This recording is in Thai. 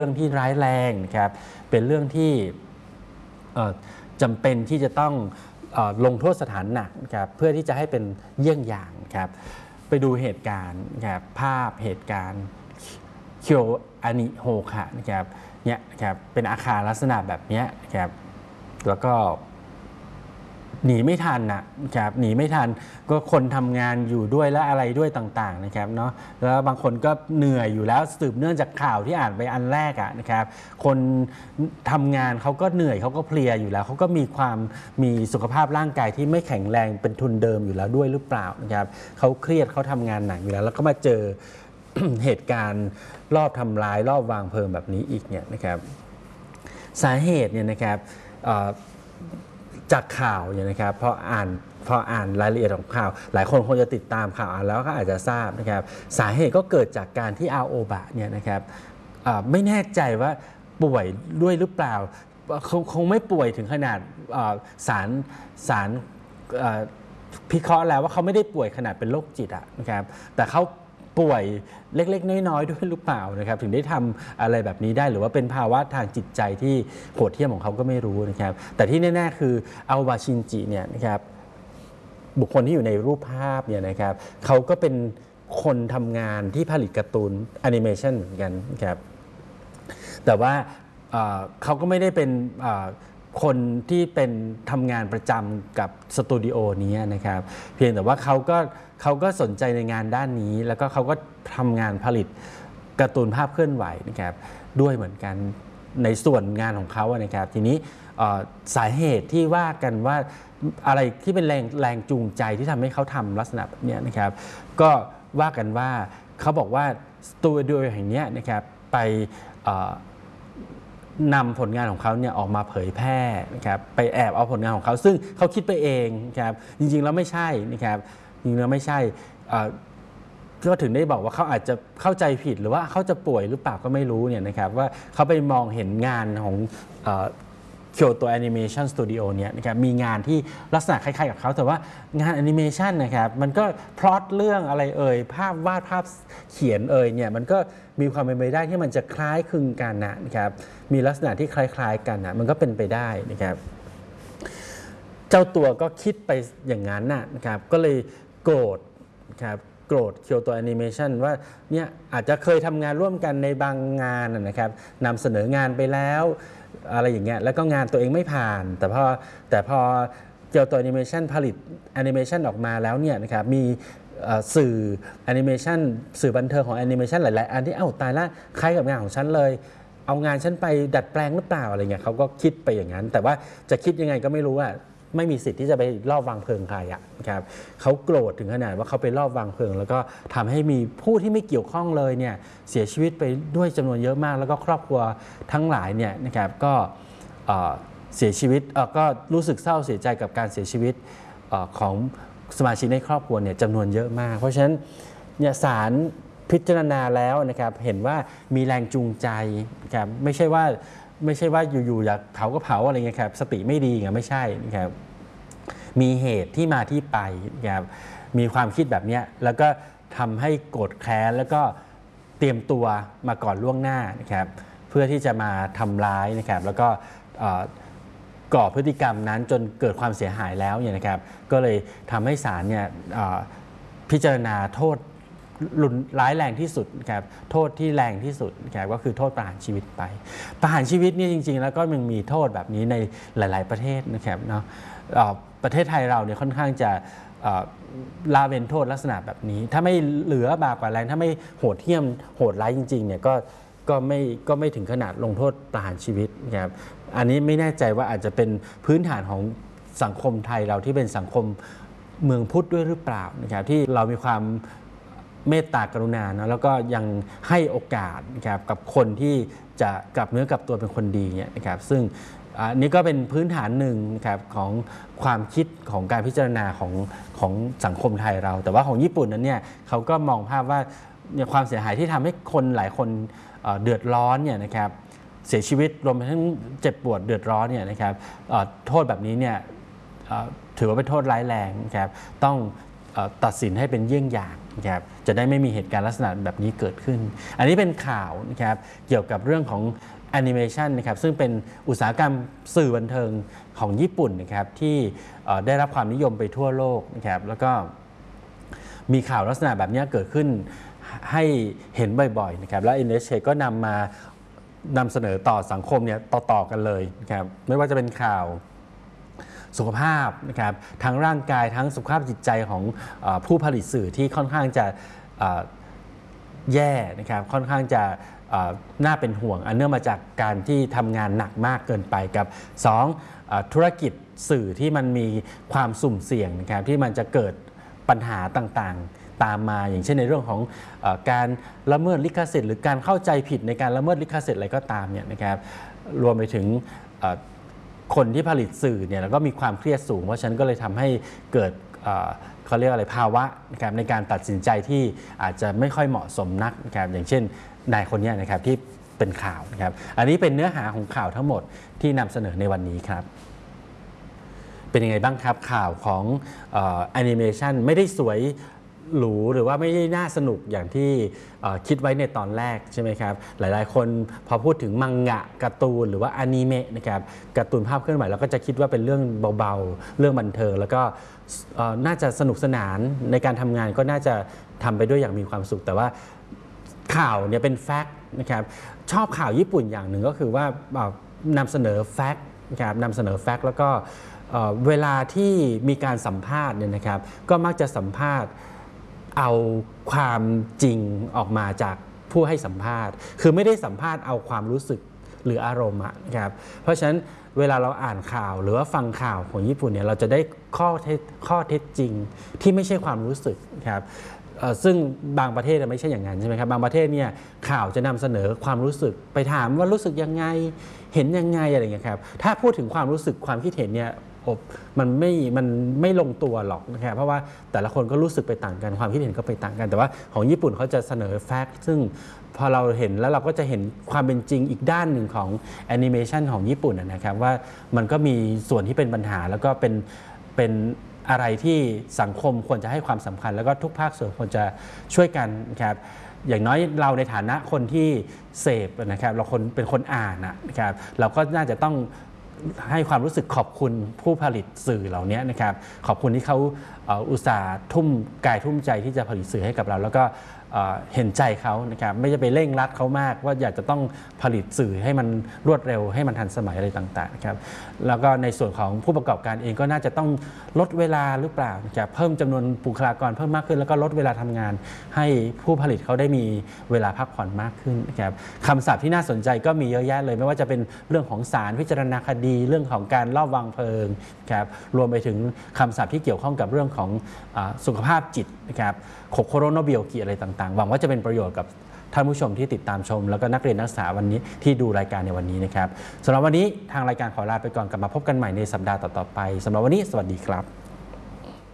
รื่องที่ร้ายแรงนะครับเป็นเรื่องที่จำเป็นที่จะต้องลงโทษสถานหนักนะครับเพื่อที่จะให้เป็นเยี่ยงอย่างครับไปดูเหตุการณ์นะครับภาพเหตุการณ์เคียวอานิโฮคะนะครับเนี่ยครับเป็นอาคารลักษณะแบบนี้นะครับแล้วก็หนีไม่ทันนะครับหนีไม่ทันก็คนทำงานอยู่ด้วยและอะไรด้วยต่างๆนะครับเนาะแล้วบางคนก็เหนื่อยอยู่แล้วสืบเนื่องจากข่าวที่อ่านไปอันแรกนะครับคนทำงานเขาก็เหนื่อยเขาก็เพลียอยู่แล้วเขาก็มีสุขภาพร่างกายที่ไม่แข็งแรงเป็นทุนเดิมอยู่แล้วด้วยหรือเปล่านะครับเขาเครียดเขาทำงานหนักอยู่แล้วแล้วก็มาเจอ เหตุการณ์รอบทำร้ายรอบวางเพลิงแบบนี้อีกเนี่ยนะครับสาเหตุเนี่ยนะครับจากข่าวเนี่ยนะครับพออ่านรายละเอียดของข่าวหลายคนคงจะติดตามข่าวแล้วก็อาจจะทราบนะครับสาเหตุก็เกิดจากการที่อาโอบะเนี่ยนะครับไม่แน่ใจว่าป่วยด้วยหรือเปล่าคงไม่ป่วยถึงขนาดสารพิเคราะห์แล้วว่าเขาไม่ได้ป่วยขนาดเป็นโรคจิตนะครับแต่เขาป่วยเล็กๆน้อยๆด้วยหรือเปล่านะครับถึงได้ทำอะไรแบบนี้ได้หรือว่าเป็นภาวะทางจิตใจที่โหดเหี้ยมของเขาก็ไม่รู้นะครับแต่ที่แน่ๆคืออาวาชินจิเนี่ยนะครับบุคคลที่อยู่ในรูปภาพเนี่ยนะครับเขาก็เป็นคนทำงานที่ผลิตการ์ตูนแอนิเมชันเหมือนกันนะครับแต่ว่าเขาก็ไม่ได้เป็นคนที่เป็นทำงานประจำกับสตูดิโอนี้นะครับเพียงแต่ว่าเขาก็สนใจในงานด้านนี้แล้วก็เขาก็ทำงานผลิตการ์ตูนภาพเคลื่อนไหวนะครับด้วยเหมือนกันในส่วนงานของเขานะครับทีนี้สาเหตุที่ว่ากันว่าอะไรที่เป็นแรงจูงใจที่ทำให้เขาทำลักษณะแบบนี้นะครับก็ว่ากันว่าเขาบอกว่าสตูดิโอแห่งนี้นะครับไปนำผลงานของเขาเนี่ยออกมาเผยแพร่นะครับไปแอบเอาผลงานของเขาซึ่งเขาคิดไปเองนะครับจริงๆแล้วไม่ใช่นะครับจริงๆแล้วไม่ใช่ก็ถึงได้บอกว่าเขาอาจจะเข้าใจผิดหรือว่าเขาจะป่วยหรือเปล่าก็ไม่รู้เนี่ยนะครับว่าเขาไปมองเห็นงานของเคียวโตแอนิเมชันสตูดิโอเนี่ยนะครับมีงานที่ลักษณะคล้ายๆกับเขาแต่ว่างานแอนิเมชันนะครับมันก็พล็อตเรื่องอะไรภาพวาดภาพเขียนเนี่ยมันก็มีความเป็นไปได้ที่มันจะคล้ายคลึงกันนะครับมีลักษณะที่คล้ายๆกันมันก็เป็นไปได้นะครับเจ้าตัวก็คิดไปอย่างนั้นนะครับก็เลยโกรธครับโกรธเคียวโตแอนิเมชันว่าเนี่ยอาจจะเคยทำงานร่วมกันในบางงานนะครับนำเสนองานไปแล้วอะไรอย่างเงี้ยแล้วก็งานตัวเองไม่ผ่านแต่พอเคียวโตแอนิเมชันผลิตแอนิเมชันออกมาแล้วเนี่ยนะครับมีสื่อแอนิเมชันสื่อบันเทิงของแอนิเมชันหลายๆอันที่ตายละคล้ายกับงานของฉันเลยเอางานฉันไปดัดแปลงหรือเปล่าอะไรเงี้ยเขาก็คิดไปอย่างนั้นแต่ว่าจะคิดยังไงก็ไม่รู้ไม่มีสิทธิ์ที่จะไปลอบวางเพลิงใครนะครับเขาโกรธถึงขนาดว่าเขาไปลอบวางเพลิงแล้วก็ทำให้มีผู้ที่ไม่เกี่ยวข้องเลยเนี่ยเสียชีวิตไปด้วยจำนวนเยอะมากแล้วก็ครอบครัวทั้งหลายเนี่ยนะครับก็เสียชีวิตก็รู้สึกเศร้าเสียใจกับการเสียชีวิตของสมาชิกในครอบครัวเนี่ยจำนวนเยอะมากเพราะฉะนั้นเนี่ยศาลพิจารณาแล้วนะครับเห็นว่ามีแรงจูงใจนะครับไม่ใช่ว่าอยู่ๆอยากเผาก็เผาอะไรเงี้ยครับสติไม่ดีไม่ใช่นะครับมีเหตุที่มาที่ไปนะครับมีความคิดแบบนี้แล้วก็ทำให้โกรธแค้นแล้วก็เตรียมตัวมาก่อนล่วงหน้านะครับเพื่อที่จะมาทำร้ายนะครับแล้วก็ก่อพฤติกรรมนั้นจนเกิดความเสียหายแล้วเนี่ยนะครับก็เลยทำให้ศาลเนี่ยพิจารณาโทษร้ายแรงที่สุดครับโทษที่แรงที่สุดครับก็คือโทษประหารชีวิตไปประหารชีวิตนี่จริงๆแล้วก็มันมีโทษแบบนี้ในหลายๆประเทศนะครับเนาะประเทศไทยเราเนี่ยค่อนข้างจะละเว้นโทษลักษณะแบบนี้ถ้าไม่เหลือบากกว่าแรงถ้าไม่โหดเหี้ยมโหดร้ายจริงๆเนี่ยก็ไม่ถึงขนาดลงโทษประหารชีวิตครับอันนี้ไม่แน่ใจว่าอาจจะเป็นพื้นฐานของสังคมไทยเราที่เป็นสังคมเมืองพุทธด้วยหรือเปล่านะครับที่เรามีความเมตตากรุณานะแล้วก็ยังให้โอกาสนะครับกับคนที่จะกลับเนื้อกลับตัวเป็นคนดีเนี่ยนะครับซึ่งนี่ก็เป็นพื้นฐานหนึ่งนะครับของความคิดของการพิจารณาของสังคมไทยเราแต่ว่าของญี่ปุ่นนั้นเนี่ยเขาก็มองภาพว่าความเสียหายที่ทำให้คนหลายคนเดือดร้อนเนี่ยนะครับเสียชีวิตรวมไปทั้งเจ็บปวดเดือดร้อนเนี่ยนะครับโทษแบบนี้เนี่ยถือว่าเป็นโทษร้ายแรงนะครับต้องตัดสินให้เป็นเยี่ยงอย่างนะครับจะได้ไม่มีเหตุการณ์ลักษณะแบบนี้เกิดขึ้นอันนี้เป็นข่าวนะครับเกี่ยวกับเรื่องของแอนิเมชันนะครับซึ่งเป็นอุตสาหกรรมสื่อบันเทิงของญี่ปุ่นนะครับที่ได้รับความนิยมไปทั่วโลกนะครับแล้วก็มีข่าวลักษณะแบบนี้เกิดขึ้นให้เห็นบ่อยๆนะครับแล้ว NHK ก็นำเสนอต่อสังคมเนี่ยต่อๆกันเลยนะครับไม่ว่าจะเป็นข่าวสุขภาพนะครับทั้งร่างกายทั้งสุขภาพจิตใจของผู้ผลิตสื่อที่ค่อนข้างจะแย่นะครับค่อนข้างจะน่าเป็นห่วงอันเนื่องมาจากการที่ทำงานหนักมากเกินไปกับ2ธุรกิจสื่อที่มันมีความสุ่มเสี่ยงนะครับที่มันจะเกิดปัญหาต่างๆตามมาอย่างเช่นในเรื่องของการละเมิดลิขสิทธิ์หรือการเข้าใจผิดในการละเมิดลิขสิทธิ์อะไรก็ตามเนี่ยนะครับรวมไปถึงคนที่ผลิตสื่อเนี่ยแล้วก็มีความเครียดสูงเพราะฉะนั้นก็เลยทำให้เกิดเขาเรียกอะไรภาวะนะครับในการตัดสินใจที่อาจจะไม่ค่อยเหมาะสมนักนะครับอย่างเช่นนายคนนี้นะครับที่เป็นข่าวนะครับอันนี้เป็นเนื้อหาของข่าวทั้งหมดที่นำเสนอในวันนี้ครับเป็นยังไงบ้างครับข่าวของแอนิเมชันไม่ได้สวยหรูหรือว่าไม่ได้น่าสนุกอย่างที่คิดไว้ในตอนแรกใช่ไหมครับหลายๆคนพอพูดถึงมังงะการ์ตูนหรือว่าอนิเมะนะครับการ์ตูนภาพเคลื่อนไหวเราก็จะคิดว่าเป็นเรื่องเบาๆเรื่องบันเทิงแล้วก็น่าจะสนุกสนานในการทำงานก็น่าจะทำไปด้วยอย่างมีความสุขแต่ว่าข่าวเนี่ยเป็นแฟกต์นะครับชอบข่าวญี่ปุ่นอย่างหนึ่งก็คือว่านำเสนอแฟกต์นะครับนำเสนอแฟกต์แล้วก็เวลาที่มีการสัมภาษณ์เนี่ยนะครับก็มักจะสัมภาษณ์เอาความจริงออกมาจากผู้ให้สัมภาษณ์คือไม่ได้สัมภาษณ์เอาความรู้สึกหรืออารมณ์นะครับเพราะฉะนั้นเวลาเราอ่านข่าวหรือว่าฟังข่าวของญี่ปุ่นเนี่ยเราจะได้ข้อเท็จจริงที่ไม่ใช่ความรู้สึกครับซึ่งบางประเทศไม่ใช่อย่างนั้นใช่ไหมครับบางประเทศเนี่ยข่าวจะนำเสนอความรู้สึกไปถามว่ารู้สึกยังไงเห็นยังไงอะไรอย่างเงี้ยครับถ้าพูดถึงความรู้สึกความคิดเห็นเนี่ยมันไม่ลงตัวหรอกนะครับเพราะว่าแต่ละคนก็รู้สึกไปต่างกันความคิดเห็นก็ไปต่างกันแต่ว่าของญี่ปุ่นเขาจะเสนอแฟกต์ซึ่งพอเราเห็นแล้วเราก็จะเห็นความเป็นจริงอีกด้านหนึ่งของแอนิเมชันของญี่ปุ่นนะครับว่ามันก็มีส่วนที่เป็นปัญหาแล้วก็เป็นอะไรที่สังคมควรจะให้ความสำคัญแล้วก็ทุกภาคส่วนควรจะช่วยกันนะครับอย่างน้อยเราในฐานะคนที่เสพนะครับเราเป็นคนอ่านนะครับเราก็น่าจะต้องให้ความรู้สึกขอบคุณผู้ผลิตสื่อเหล่านี้นะครับขอบคุณที่เขาอุตส่าห์ทุ่มกายทุ่มใจที่จะผลิตสื่อให้กับเราแล้วก็เห็นใจเขานะครับไม่จะไปเร่งรัดเขามากว่าอยากจะต้องผลิตสื่อให้มันรวดเร็วให้มันทันสมัยอะไรต่างๆนะครับแล้วก็ในส่วนของผู้ประกอบการเองก็น่าจะต้องลดเวลาหรือเปล่าจะเพิ่มจำนวนบุคลากรเพิ่มมากขึ้นแล้วก็ลดเวลาทำงานให้ผู้ผลิตเขาได้มีเวลาพักผ่อนมากขึ้นนะครับคำศัพท์ที่น่าสนใจก็มีเยอะแยะเลยไม่ว่าจะเป็นเรื่องของศาลพิจารณาคดีเรื่องของการลอบวางเพลิงนะครับรวมไปถึงคำศัพท์ที่เกี่ยวข้องกับเรื่องของสุขภาพจิตนะครับโคโรโนเบียกิอะไรต่างๆหวังว่าจะเป็นประโยชน์กับท่านผู้ชมที่ติดตามชมแล้วก็นักเรียนนักศึกษาวันนี้ที่ดูรายการในวันนี้นะครับสำหรับวันนี้ทางรายการขอลาไปก่อนกลับมาพบกันใหม่ในสัปดาห์ต่อๆไปสำหรับวันนี้สวัสดีครับ